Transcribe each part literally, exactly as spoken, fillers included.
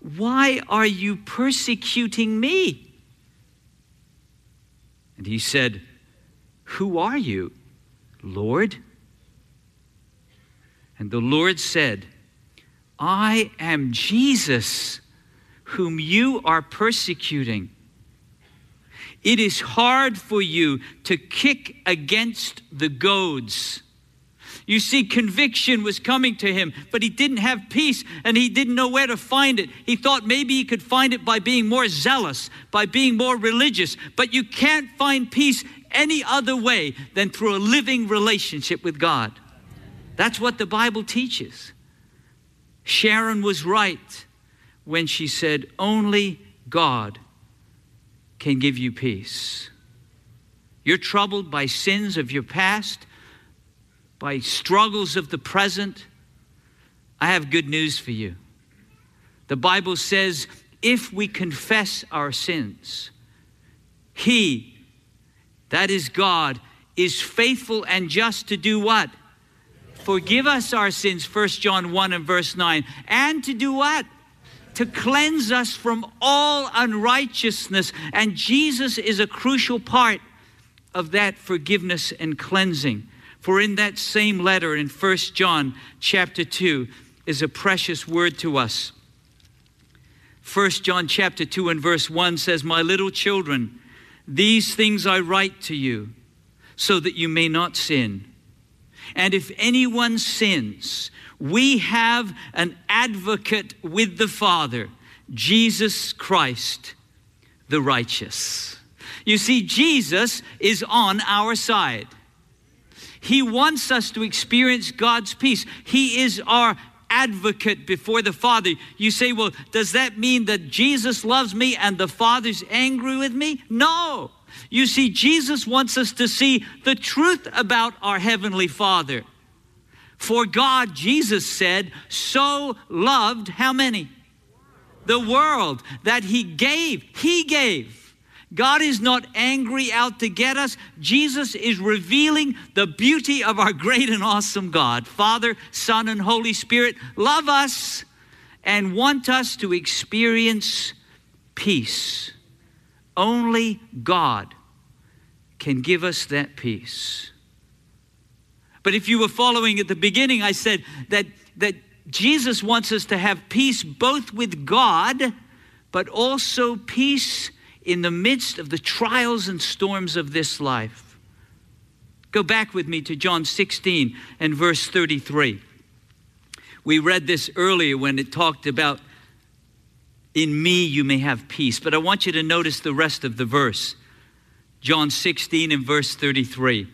why are you persecuting me? And he said, who are you, Lord? And the Lord said, I am Jesus, whom you are persecuting. It is hard for you to kick against the goads. You see, conviction was coming to him, but he didn't have peace and he didn't know where to find it. He thought maybe he could find it by being more zealous, by being more religious. But you can't find peace any other way than through a living relationship with God. That's what the Bible teaches. Sharon was right when she said, only God can give you peace. You're troubled by sins of your past, by struggles of the present. I have good news for you. The Bible says, if we confess our sins, He, that is God, is faithful and just to do what? Forgive us our sins, First John one and verse nine. And to do what? To cleanse us from all unrighteousness. And Jesus is a crucial part of that forgiveness and cleansing. For in that same letter in First John chapter two is a precious word to us. First John chapter two and verse one says, my little children, these things I write to you so that you may not sin. And if anyone sins, we have an advocate with the Father, Jesus Christ, the righteous. You see, Jesus is on our side. He wants us to experience God's peace. He is our advocate before the Father. You say, well, does that mean that Jesus loves me and the Father's angry with me? No. You see, Jesus wants us to see the truth about our Heavenly Father. For God, Jesus said, so loved how many? The world, that He gave. He gave. God is not angry out to get us. Jesus is revealing the beauty of our great and awesome God. Father, Son, and Holy Spirit love us and want us to experience peace. Only God can give us that peace. But if you were following at the beginning, I said that, that Jesus wants us to have peace both with God, but also peace in the midst of the trials and storms of this life. Go back with me to John sixteen and verse thirty-three. We read this earlier when it talked about, in me you may have peace. But I want you to notice the rest of the verse. John sixteen and verse thirty-three.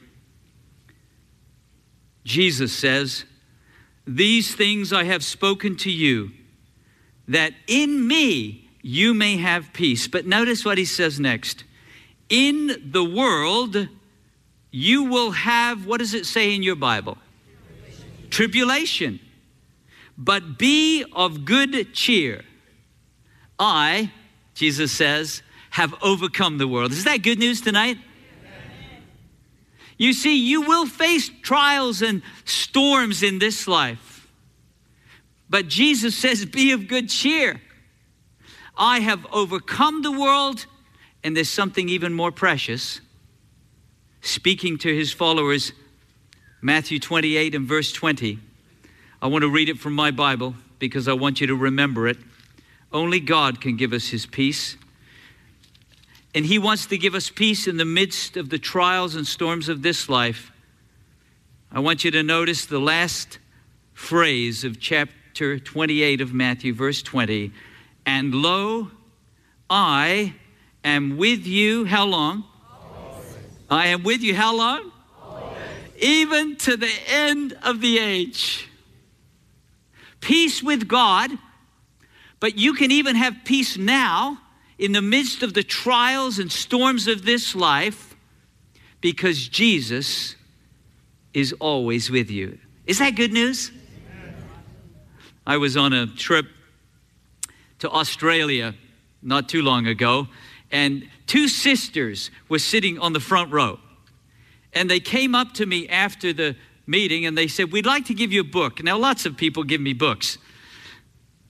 Jesus says, these things I have spoken to you, that in me you may have peace. But notice what he says next. In the world, you will have, what does it say in your Bible? Tribulation. Tribulation. But be of good cheer. I, Jesus says, have overcome the world. Is that good news tonight? Amen. You see, you will face trials and storms in this life. But Jesus says, be of good cheer. I have overcome the world, and there's something even more precious. Speaking to his followers, Matthew twenty-eight and verse twenty. I want to read it from my Bible because I want you to remember it. Only God can give us his peace. And he wants to give us peace in the midst of the trials and storms of this life. I want you to notice the last phrase of chapter twenty-eight of Matthew, verse twenty. And lo, I am with you, how long? Always. I am with you, how long? Always. Even to the end of the age. Peace with God, but you can even have peace now in the midst of the trials and storms of this life because Jesus is always with you. Is that good news? Amen. I was on a trip to Australia not too long ago, and two sisters were sitting on the front row. And they came up to me after the meeting and they said, we'd like to give you a book. Now, lots of people give me books.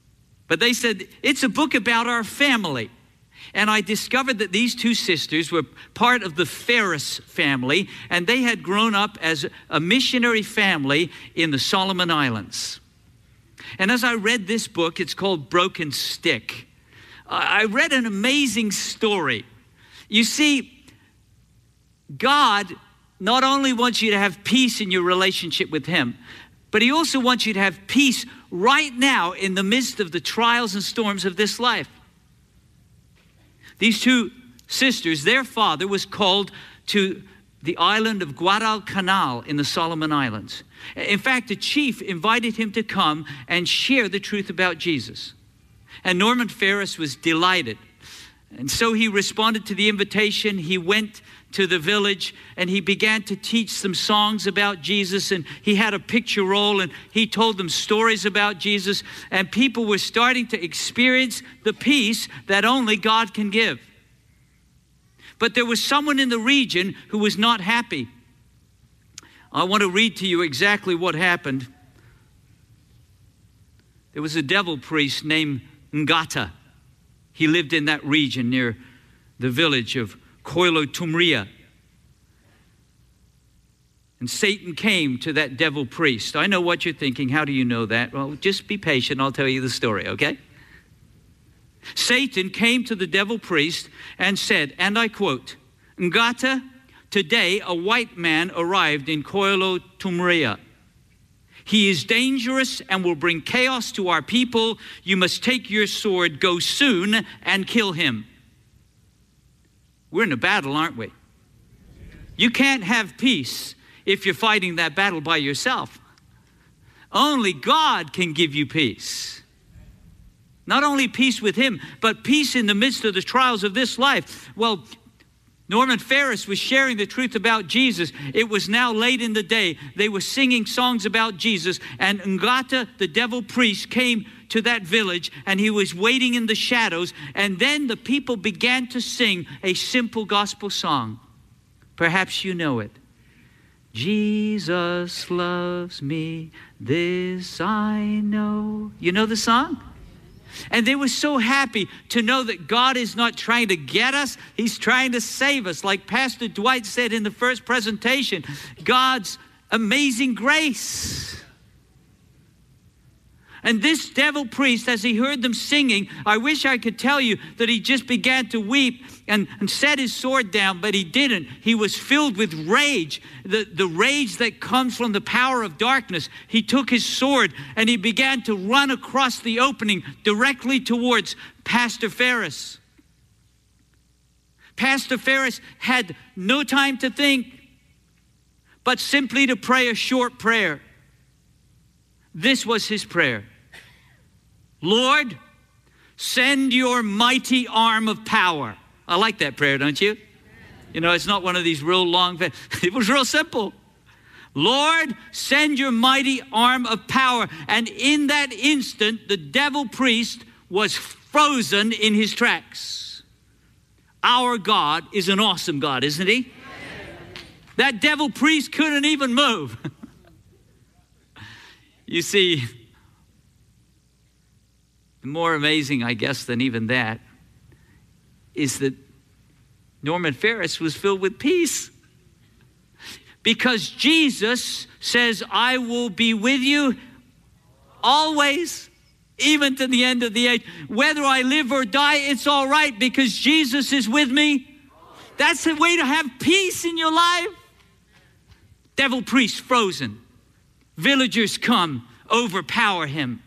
But they said, it's a book about our family. And I discovered that these two sisters were part of the Ferris family, and they had grown up as a missionary family in the Solomon Islands. And as I read this book, it's called Broken Stick, I read an amazing story. You see, God not only wants you to have peace in your relationship with Him, but He also wants you to have peace right now in the midst of the trials and storms of this life. These two sisters, their father was called to the island of Guadalcanal in the Solomon Islands. In fact, the chief invited him to come and share the truth about Jesus. And Norman Ferris was delighted. And so he responded to the invitation. He went to the village and he began to teach some songs about Jesus, and he had a picture roll and he told them stories about Jesus, and people were starting to experience the peace that only God can give. But there was someone in the region who was not happy. I want to read to you exactly what happened. There was a devil priest named Ngata. He lived in that region near the village of Koilo Tumria. And Satan came to that devil priest. I know what you're thinking. How do you know that? Well, just be patient. I'll tell you the story, okay? Satan came to the devil priest and said, and I quote, "Ngata, today a white man arrived in Koilo Tumria. He is dangerous and will bring chaos to our people. You must take your sword, go soon, and kill him." We're in a battle, aren't we? You can't have peace if you're fighting that battle by yourself. Only God can give you peace. Not only peace with Him, but peace in the midst of the trials of this life. Well, Norman Ferris was sharing the truth about Jesus. It was now late in the day. They were singing songs about Jesus, and Ngata, the devil priest, came to that village, and he was waiting in the shadows. And then the people began to sing a simple gospel song. Perhaps you know it. Jesus loves me, this I know. You know the song? And they were so happy to know that God is not trying to get us, He's trying to save us. Like Pastor Dwight said in the first presentation, God's amazing grace. And this devil priest, as he heard them singing, I wish I could tell you that he just began to weep and, and set his sword down, but he didn't. He was filled with rage, the, the rage that comes from the power of darkness. He took his sword and he began to run across the opening directly towards Pastor Ferris. Pastor Ferris had no time to think, but simply to pray a short prayer. This was his prayer. Lord, send your mighty arm of power. I like that prayer, don't you? You know, it's not one of these real long, it was real simple. Lord, send your mighty arm of power. And in that instant, the devil priest was frozen in his tracks. Our God is an awesome God, isn't He? That devil priest couldn't even move. You see, more amazing, I guess, than even that is that Norman Ferris was filled with peace. Because Jesus says, I will be with you always, even to the end of the age. Whether I live or die, it's all right because Jesus is with me. That's the way to have peace in your life. Devil priest frozen. Villagers come, overpower him.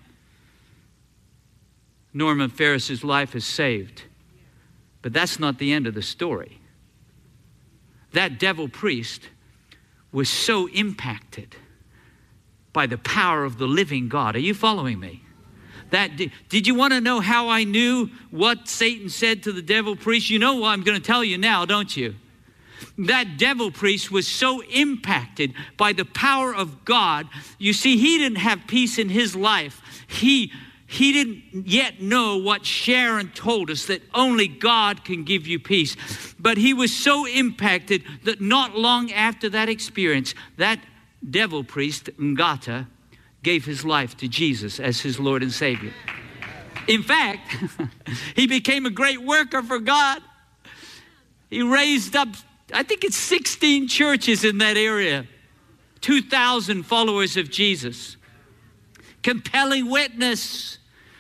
Norman Ferris's life is saved. But that's not the end of the story. That devil priest was so impacted by the power of the living God. Are you following me? That did you want to know how I knew what Satan said to the devil priest? You know what I'm going to tell you now, don't you? That devil priest was so impacted by the power of God. You see, he didn't have peace in his life. He, he didn't yet know what Sharon told us, that only God can give you peace. But he was so impacted that not long after that experience, that devil priest, Ngata, gave his life to Jesus as his Lord and Savior. In fact, he became a great worker for God. He raised up, I think it's sixteen churches in that area, two thousand followers of Jesus. Compelling witness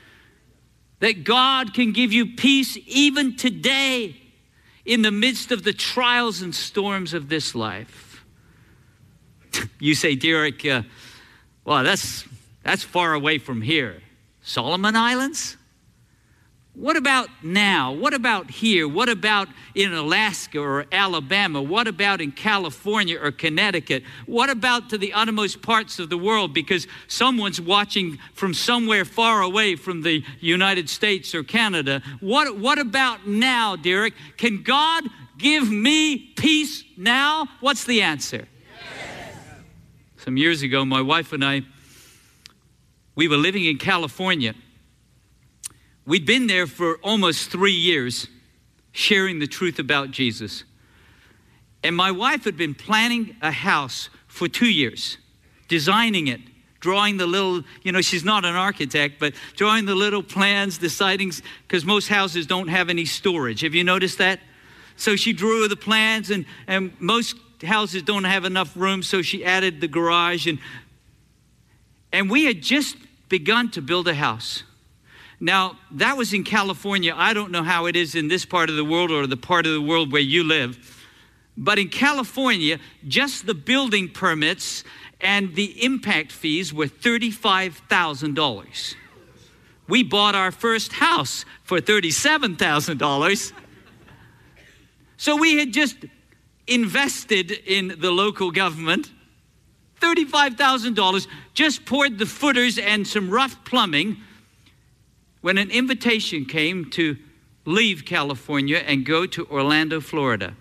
that God can give you peace even today in the midst of the trials and storms of this life. You say, Derek, uh, well, that's, that's far away from here. Solomon Islands? What about now? What about here? What about in Alaska or Alabama? What about in California or Connecticut? What about to the uttermost parts of the world because someone's watching from somewhere far away from the United States or Canada? What, what about now, Derek? Can God give me peace now? What's the answer? Yes. Some years ago, my wife and I, we were living in California. We'd been there for almost three years, sharing the truth about Jesus. And my wife had been planning a house for two years, designing it, drawing the little, you know, she's not an architect, but drawing the little plans, deciding, because most houses don't have any storage. Have you noticed that? So she drew the plans, and, and most houses don't have enough room, so she added the garage. And, and we had just begun to build a house. Now, that was in California. I don't know how it is in this part of the world or the part of the world where you live. But in California, just the building permits and the impact fees were thirty-five thousand dollars. We bought our first house for thirty-seven thousand dollars. So we had just invested in the local government, thirty-five thousand dollars, just poured the footers and some rough plumbing, when an invitation came to leave California and go to Orlando, Florida.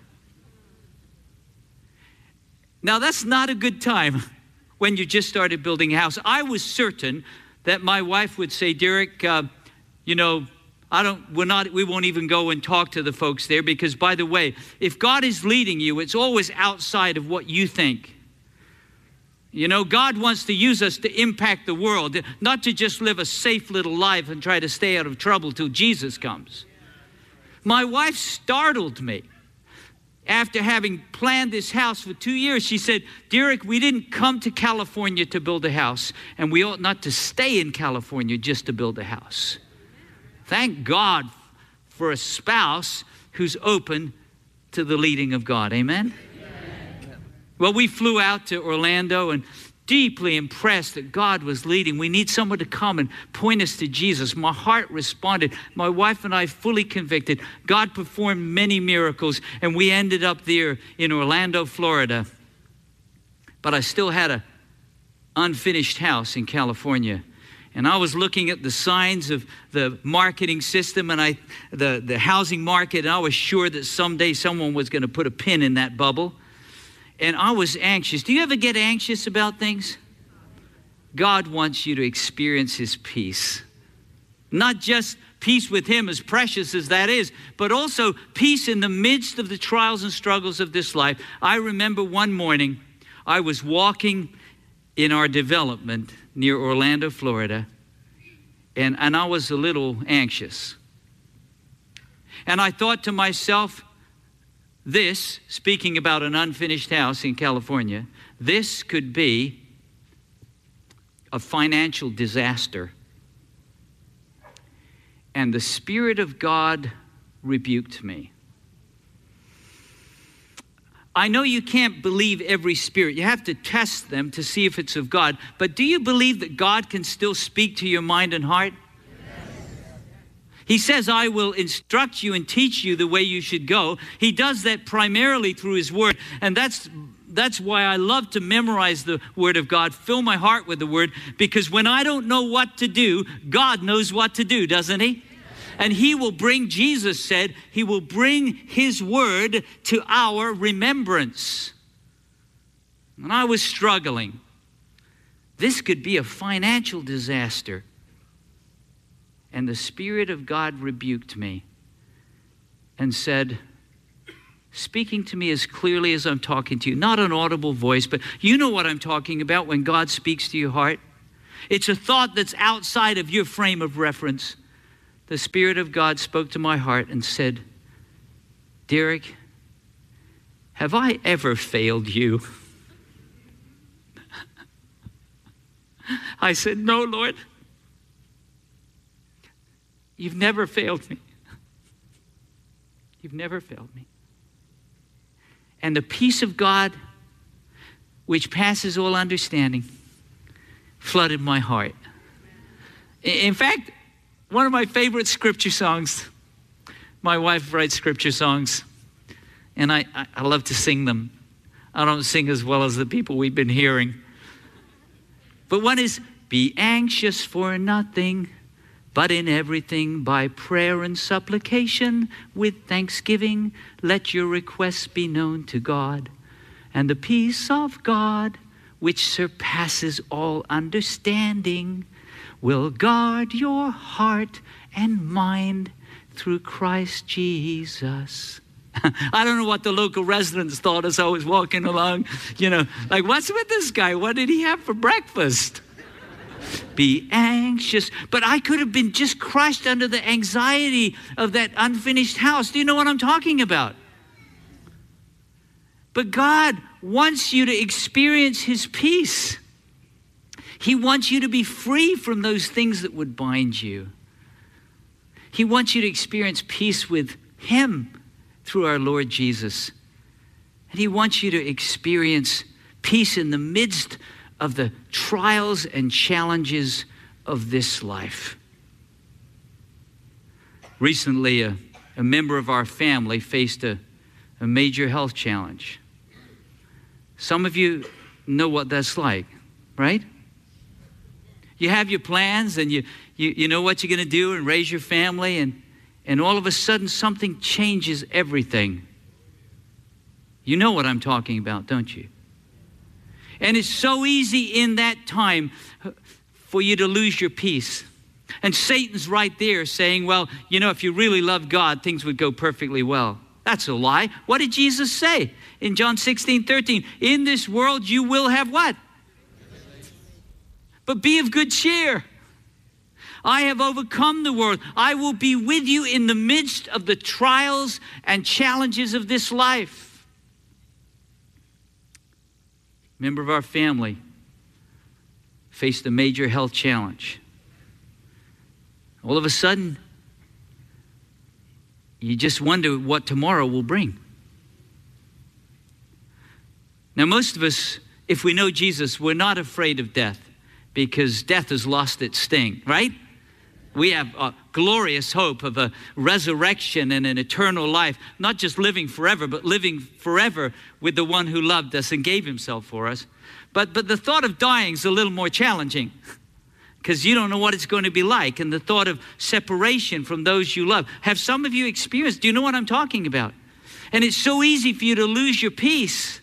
Now, that's not a good time when you just started building a house. I was certain that my wife would say, Derek, uh, you know, I don't, we're not, we won't even go and talk to the folks there because, by the way, if God is leading you, it's always outside of what you think. You know, God wants to use us to impact the world, not to just live a safe little life and try to stay out of trouble till Jesus comes. My wife startled me. After having planned this house for two years, she said, Derek, we didn't come to California to build a house, and we ought not to stay in California just to build a house. Thank God for a spouse who's open to the leading of God. Amen? Well, we flew out to Orlando and deeply impressed that God was leading. We need someone to come and point us to Jesus. My heart responded. My wife and I fully convicted. God performed many miracles, and we ended up there in Orlando, Florida. But I still had an unfinished house in California. And I was looking at the signs of the marketing system and I, the, the housing market, and I was sure that someday someone was going to put a pin in that bubble. And I was anxious. Do you ever get anxious about things? God wants you to experience his peace. Not just peace with him, as precious as that is, but also peace in the midst of the trials and struggles of this life. I remember one morning, I was walking in our development near Orlando, Florida, and, and I was a little anxious. And I thought to myself, this, speaking about an unfinished house in California, this could be a financial disaster. And the Spirit of God rebuked me. I know you can't believe every spirit. You have to test them to see if it's of God. But do you believe that God can still speak to your mind and heart? He says, I will instruct you and teach you the way you should go. He does that primarily through his word. And that's, that's why I love to memorize the word of God, fill my heart with the word, because when I don't know what to do, God knows what to do, doesn't he? And he will bring, Jesus said, he will bring his word to our remembrance. And I was struggling. This could be a financial disaster. And the Spirit of God rebuked me and said, speaking to me as clearly as I'm talking to you, not an audible voice, but you know what I'm talking about when God speaks to your heart. It's a thought that's outside of your frame of reference. the Spirit of God spoke to my heart and said, Derek, have I ever failed you? I said, no, Lord. You've never failed me. You've never failed me. And the peace of God, which passes all understanding, flooded my heart. In fact, one of my favorite scripture songs, my wife writes scripture songs, and I, I, I love to sing them. I don't sing as well as the people we've been hearing. But one is, be anxious for nothing, but in everything by prayer and supplication with thanksgiving, let your requests be known to God. And the peace of God, which surpasses all understanding, will guard your heart and mind through Christ Jesus. I don't know what the local residents thought as I was walking along. You know, like, what's with this guy? What did he have for breakfast? Be anxious. But I could have been just crushed under the anxiety of that unfinished house. Do you know what I'm talking about? But God wants you to experience his peace. He wants you to be free from those things that would bind you. He wants you to experience peace with him through our Lord Jesus. And he wants you to experience peace in the midst of the trials and challenges of this life. Recently, a, a member of our family faced a, a major health challenge. Some of you know what that's like, right? You have your plans and you, you, you know what you're going to do and raise your family, and, and all of a sudden something changes everything. You know what I'm talking about, don't you? And it's so easy in that time for you to lose your peace. And Satan's right there saying, well, you know, if you really love God, things would go perfectly well. That's a lie. What did Jesus say in John sixteen thirteen? In this world you will have what? But be of good cheer. I have overcome the world. I will be with you in the midst of the trials and challenges of this life. A member of our family faced a major health challenge. All of a sudden, you just wonder what tomorrow will bring. Now, most of us, if we know Jesus, we're not afraid of death because death has lost its sting, right? We have a glorious hope of a resurrection and an eternal life, not just living forever, but living forever with the one who loved us and gave himself for us. But, but the thought of dying is a little more challenging because you don't know what it's going to be like. And the thought of separation from those you love. Have some of you experienced? Do you know what I'm talking about? And it's so easy for you to lose your peace.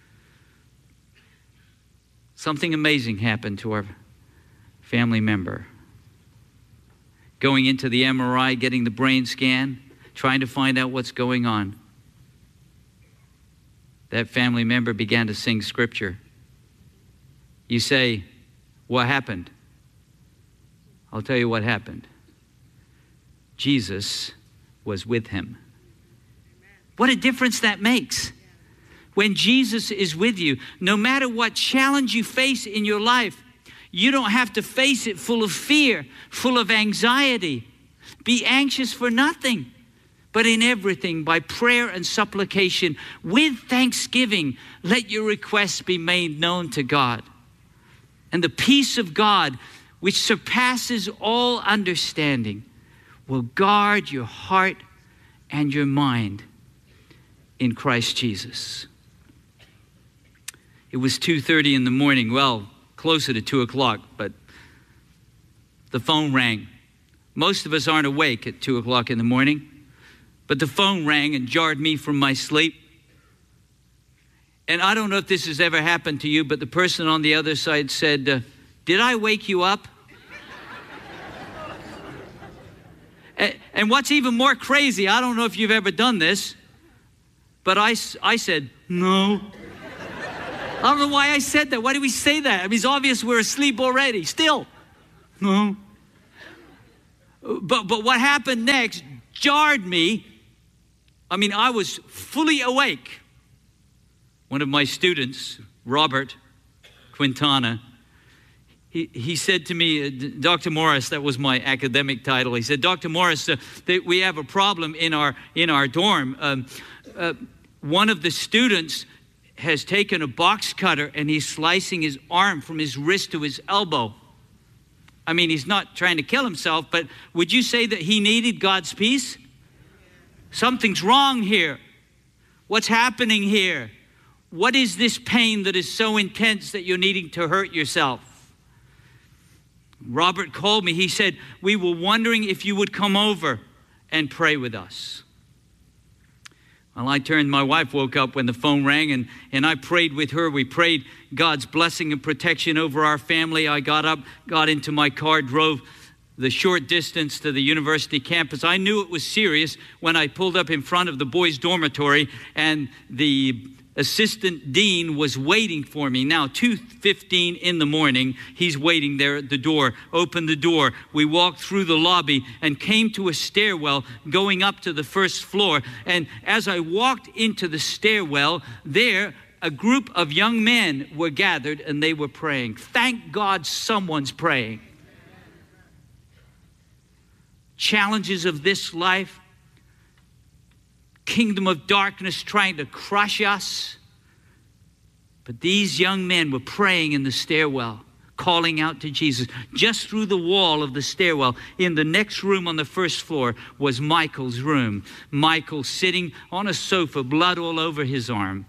Something amazing happened to our family member. Going into the M R I, getting the brain scan, trying to find out what's going on. That family member began to sing scripture. You say, what happened? I'll tell you what happened. Jesus was with him. What a difference that makes. When Jesus is with you, no matter what challenge you face in your life, you don't have to face it full of fear, full of anxiety. Be anxious for nothing, but in everything, by prayer and supplication, with thanksgiving, let your requests be made known to God. And the peace of God, which surpasses all understanding, will guard your heart and your mind in Christ Jesus. It was two thirty in the morning, well, closer to two o'clock, but the phone rang. Most of us aren't awake at two o'clock in the morning, but the phone rang and jarred me from my sleep. And I don't know if this has ever happened to you, but the person on the other side said, uh, did I wake you up? and, and what's even more crazy, I don't know if you've ever done this, but I, I said, no. I don't know why I said that. Why did we say that? I mean, it's obvious we're asleep already. Still. No. But, but what happened next jarred me. I mean, I was fully awake. One of my students, Robert Quintana, he, he said to me, Doctor Morris, that was my academic title. He said, Doctor Morris, uh, they, we have a problem in our, in our dorm. Um, uh, one of the students has taken a box cutter and he's slicing his arm from his wrist to his elbow. I mean, he's not trying to kill himself, but would you say that he needed God's peace? Something's wrong here. What's happening here? What is this pain that is so intense that you're needing to hurt yourself? Robert called me. He said, we were wondering if you would come over and pray with us. Well, I turned, my wife woke up when the phone rang, and, and I prayed with her. We prayed God's blessing and protection over our family. I got up, got into my car, drove the short distance to the university campus. I knew it was serious when I pulled up in front of the boys' dormitory, and the assistant dean was waiting for me. Now, two fifteen in the morning, he's waiting there at the door. Opened the door. We walked through the lobby and came to a stairwell going up to the first floor. And as I walked into the stairwell, there a group of young men were gathered and they were praying. Thank God someone's praying. Challenges of this life, kingdom of darkness trying to crush us. But these young men were praying in the stairwell, calling out to Jesus. Just through the wall of the stairwell, in the next room on the first floor, was Michael's room. Michael sitting on a sofa, blood all over his arm.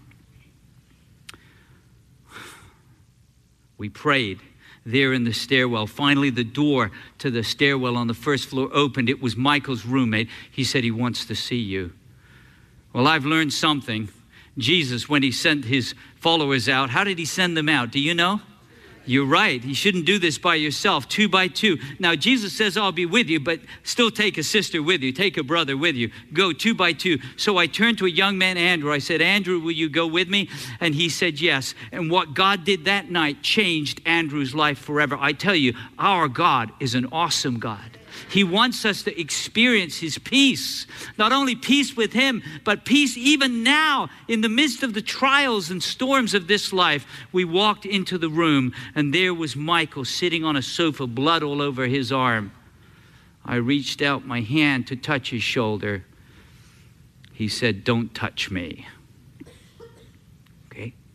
We prayed there in the stairwell. Finally, the door to the stairwell on the first floor opened. It was Michael's roommate. He said he wants to see you. Well, I've learned something. Jesus, when he sent his followers out, how did he send them out? Do you know? You're right. You shouldn't do this by yourself, two by two. Now, Jesus says, I'll be with you, but still take a sister with you. Take a brother with you. Go two by two. So I turned to a young man, Andrew. I said, Andrew, will you go with me? And he said, yes. And what God did that night changed Andrew's life forever. I tell you, our God is an awesome God. He wants us to experience his peace. Not only peace with him, but peace even now in the midst of the trials and storms of this life. We walked into the room and there was Michael sitting on a sofa, blood all over his arm. I reached out my hand to touch his shoulder. He said, don't touch me. Okay.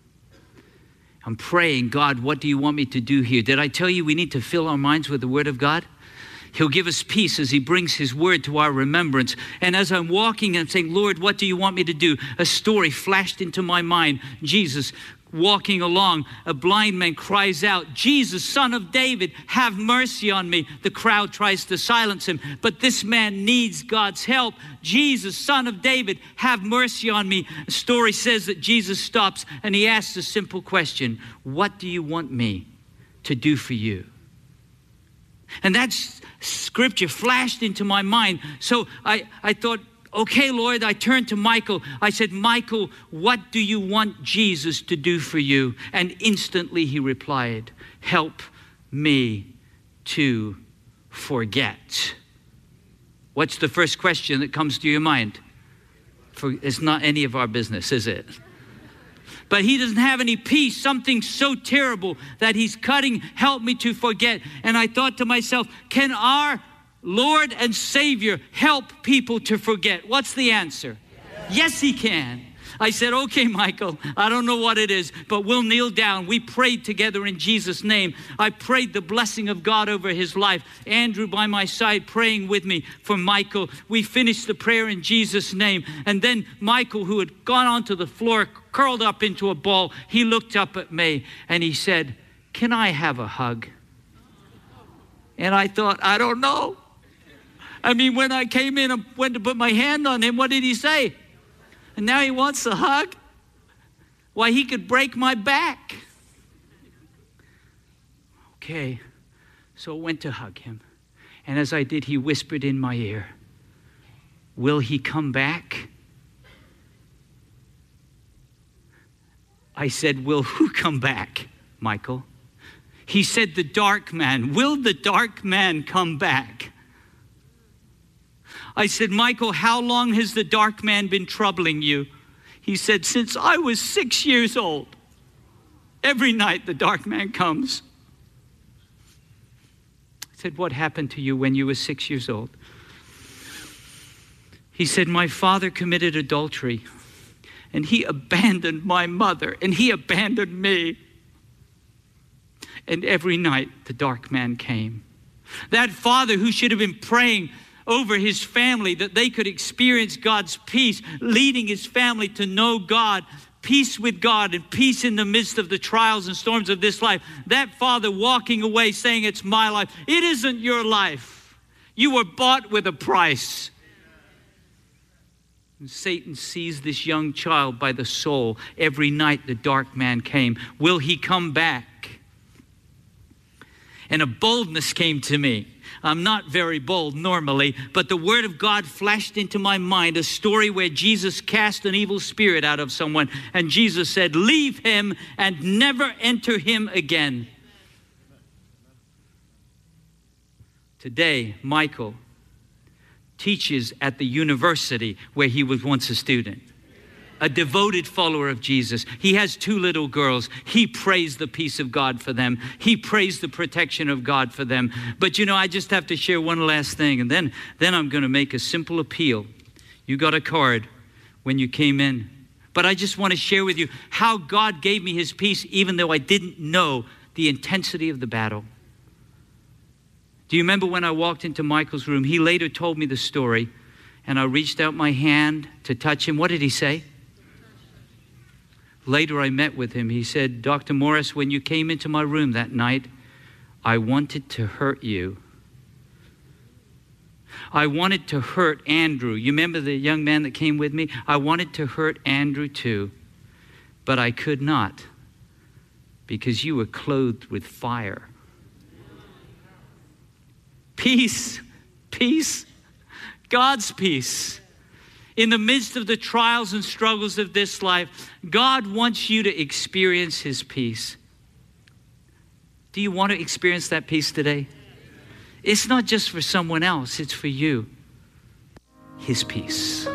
I'm praying, God, what do you want me to do here? Did I tell you we need to fill our minds with the Word of God? He'll give us peace as he brings his word to our remembrance. And as I'm walking and saying, Lord, what do you want me to do? A story flashed into my mind. Jesus walking along, a blind man cries out, Jesus, Son of David, have mercy on me. The crowd tries to silence him, but this man needs God's help. Jesus, Son of David, have mercy on me. The story says that Jesus stops and he asks a simple question. What do you want me to do for you? And that's scripture flashed into my mind. So I, I thought, okay, Lord, I turned to Michael. I said, Michael, what do you want Jesus to do for you? And instantly he replied, help me to forget. What's the first question that comes to your mind? For, it's not any of our business, is it? But he doesn't have any peace, something so terrible that he's cutting, help me to forget. And I thought to myself, can our Lord and Savior help people to forget? What's the answer? Yes, yes he can. I said, okay, Michael, I don't know what it is, but we'll kneel down. We prayed together in Jesus' name. I prayed the blessing of God over his life. Andrew by my side praying with me for Michael. We finished the prayer in Jesus' name. And then Michael, who had gone onto the floor, curled up into a ball, he looked up at me and he said, can I have a hug? And I thought, I don't know. I mean, when I came in and went to put my hand on him, what did he say? And now he wants a hug? Why, he could break my back. Okay, so I went to hug him. And as I did, he whispered in my ear, will he come back? I said, will who come back, Michael? He said, the dark man. Will the dark man come back? I said, Michael, how long has the dark man been troubling you? He said, since I was six years old. Every night the dark man comes. I said, what happened to you when you were six years old? He said, my father committed adultery, and he abandoned my mother, and he abandoned me. And every night the dark man came. That father who should have been praying over his family that they could experience God's peace, leading his family to know God, peace with God and peace in the midst of the trials and storms of this life. That father walking away saying, it's my life. It isn't your life. You were bought with a price. And Satan seized this young child by the soul. Every night the dark man came. Will he come back? And a boldness came to me. I'm not very bold normally, but the word of God flashed into my mind, a story where Jesus cast an evil spirit out of someone. And Jesus said, leave him and never enter him again. Today, Michael teaches at the university where he was once a student. A devoted follower of Jesus. He has two little girls. He prays the peace of God for them. He prays the protection of God for them. But you know, I just have to share one last thing, and then, then I'm going to make a simple appeal. You got a card when you came in. But I just want to share with you how God gave me his peace even though I didn't know the intensity of the battle. Do you remember when I walked into Michael's room? He later told me the story, and I reached out my hand to touch him. What did he say? Later I met with him. He said, Doctor Morris, when you came into my room that night, I wanted to hurt you. I wanted to hurt Andrew. You remember the young man that came with me? I wanted to hurt Andrew too, but I could not because you were clothed with fire. Peace, peace, God's peace. In the midst of the trials and struggles of this life, God wants you to experience his peace. Do you want to experience that peace today? It's not just for someone else, it's for you. His peace.